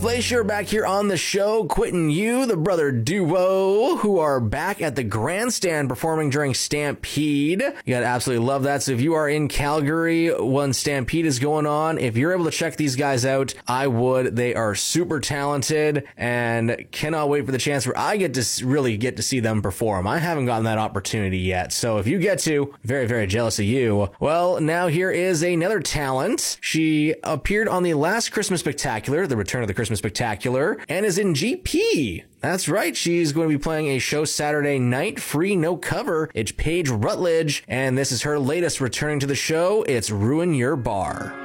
Flacier back here on the show. Quentin Yu, the brother duo, who are back at the grandstand performing during Stampede. You gotta absolutely love that. So if you are in Calgary when Stampede is going on, if you're able to check these guys out, I would. They are super talented and cannot wait for the chance where I get to really get to see them perform. I haven't gotten that opportunity yet. So if you get to, very, very jealous of you. Well, now here is another talent. She appeared on the last Christmas Spectacular, the return of the Christmas Spectacular, and is in GP. That's right. She's going to be playing a show Saturday night, free, no cover. It's Paige Rutledge, and this is her latest returning to the show. It's Ruin Your Bar.